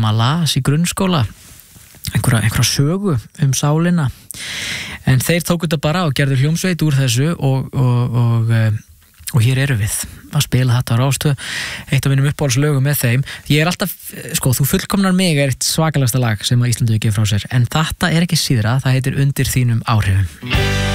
maður las í grunnskóla einhverja sögu sálina en þeir tóku þetta bara og gerðu hljómsveit úr þessu og hér erum við að spila þetta á Rás 2 eitt af mínum uppáhaldslögum með þeim ég alltaf, þú fullkomnar mig eitt svakalasta lag sem að Íslandu gefur frá sér en þetta ekki síðra, það heitir Undir þínum áhrifum